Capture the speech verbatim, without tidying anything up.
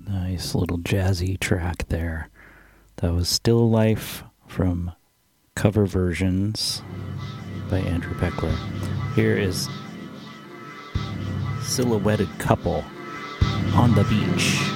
Nice little jazzy track there. That was Still Life from Cover Versions by Andrew Peckler. Here is Silhouetted Couple, On the Beach.